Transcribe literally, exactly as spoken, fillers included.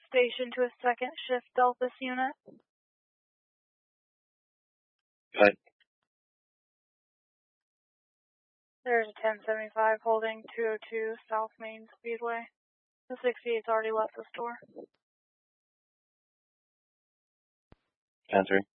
station to a second shift Delphus unit. Cut. There's a ten seventy-five holding two oh two South Main Speedway. The sixty-eight's already left the store. ten three.